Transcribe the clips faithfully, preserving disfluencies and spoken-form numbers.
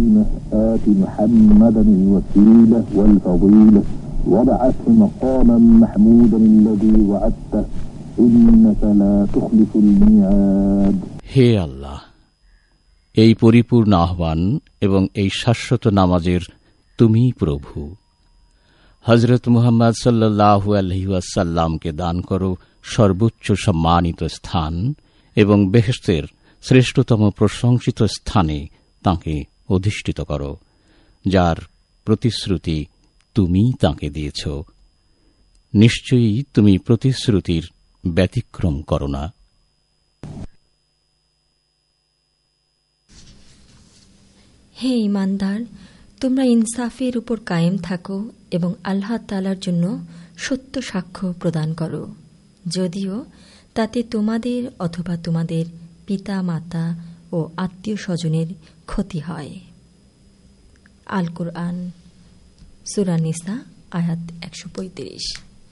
آت محمدا الوسيلة والفضيلة وابعثه مقاما محمودا الذي وعدته إنك لا تخلف الميعاد. হে আল্লাহ, এই পরিপূর্ণ আহ্বান এবং এই শাশ্বত নামাজের তুমি প্রভু। হযরত মুহাম্মদ সাল্লাল্লাহু আলাইহি ওয়াসাল্লামকে দান করো সর্বোচ্চ সম্মানিত স্থান এবং বেহেশতের শ্রেষ্ঠতম প্রশংসিত স্থানে তাঁকে অধিষ্ঠিত করো, যার প্রতিশ্রুতি তুমি তাঁকে দিয়েছ। নিশ্চয়ই তুমি প্রতিশ্রুতির ব্যতিক্রম করো না। হে ঈমানদার, তোমরা ইনসাফের উপর কায়েম থাকো এবং আল্লাহ তাআলার জন্য সত্য সাক্ষ্য প্রদান করো, যদিও তাতে তোমাদের অথবা তোমাদের পিতা মাতা ও আত্মীয় স্বজনের ক্ষতি হয়। আল কুরআন সূরা নিসা আয়াত একশো পঁয়ত্রিশ।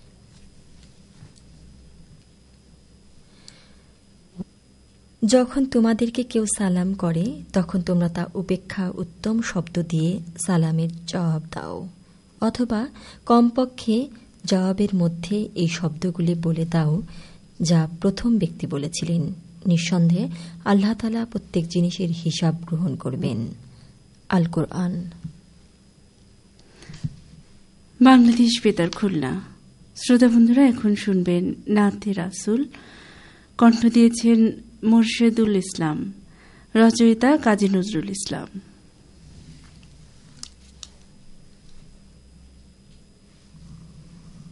যখন তোমাদেরকে কেউ সালাম করে তখন তোমরা তা উপেক্ষা উত্তম শব্দ দিয়ে সালামের জবাব দাও, অথবা কমপক্ষে জবাবের মধ্যে এই শব্দগুলি বলে দাও যা প্রথম ব্যক্তি বলেছিলেন। নিঃসন্দেহে আল্লাহ তাআলা প্রত্যেক জিনিসের হিসাব গ্রহণ করবেন। আল কোরআন। বাংলাদেশ বেতার খুলনা। শ্রোতা বন্ধুরা, এখন শুনবেন নাতে রাসূল। কণ্ঠ দিয়েছেন মোরশেদুল ইসলাম, রচয়িতা কাজী নজরুল ইসলাম।